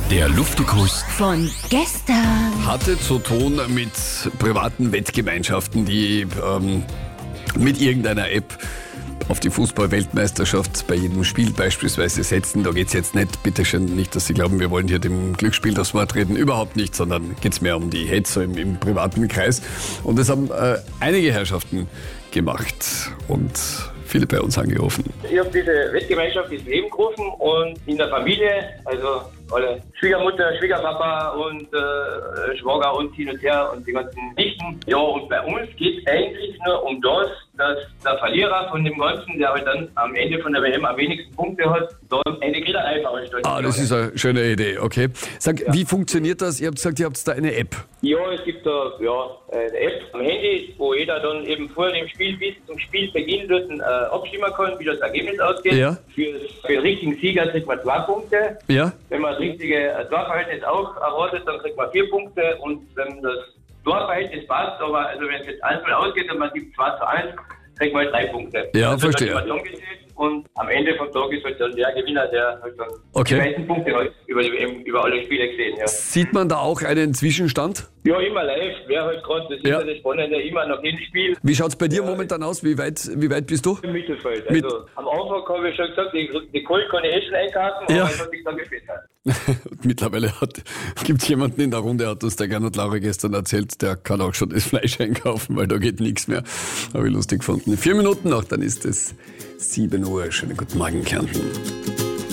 Der Luftikus Von gestern. hatte zu tun mit privaten Wettgemeinschaften, die mit irgendeiner App auf die Fußball-Weltmeisterschaft bei jedem Spiel beispielsweise setzen. Da geht es jetzt nicht, bitteschön, nicht, dass Sie glauben, wir wollen hier dem Glücksspiel das Wort reden. Überhaupt nicht, sondern geht es mehr um die Hetze im privaten Kreis. Und das haben einige Herrschaften gemacht und viele bei uns angerufen. Ich habe diese Wettgemeinschaft ins Leben gerufen und in der Familie, also alle Schwiegermutter, Schwiegerpapa und Schwager und hin und her und die ganzen Nichten. Ja, und bei uns geht es eigentlich nur um das, dass der Verlierer von dem Ganzen, der halt dann am Ende von der WM am wenigsten Punkte hat, da am Ende kriegt er einfach einen Stolz. Das ist eine schöne Idee, okay. Sag, wie funktioniert das? Ihr habt gesagt, ihr habt da eine App. Ja, es gibt da eine App am Handy, wo jeder dann eben vor dem Spiel bis zum Spielbeginn dort abstimmen kann, wie das Ergebnis ausgeht. Ja. Für den richtigen Sieger kriegt man 2 Punkte. Ja? Wenn man das richtige Torverhältnis auch erwartet, dann kriegt man 4 Punkte. Und wenn das Torverhältnis passt, aber also wenn es jetzt 1-0 ausgeht und man gibt 2-1, kriegt man 3 Punkte. Ja, also verstehe. Dann wird umgezählt und am Ende vom Tag ist halt dann der Gewinner, der halt dann Okay. die meisten Punkte hat über alle Spiele gesehen. Ja. Sieht man da auch einen Zwischenstand? Ja, immer live, wer halt gerade, das ist Ja. ja das Spannende, immer nach jedem Spiel Wie schaut es bei dir momentan aus? Wie weit bist du? im Mittelfeld. Also am Anfang habe ich schon gesagt, die Kohl kann ich schon einkaufen, Ja. aber es hat sich dann gefehlt. Mittlerweile gibt es jemanden in der Runde, hat uns der Gernot Laura gestern erzählt, der kann auch schon das Fleisch einkaufen, weil da geht nichts mehr. Habe ich lustig gefunden. 4 Minuten noch, dann ist es 7 Uhr. Schönen guten Morgen, Kärnten.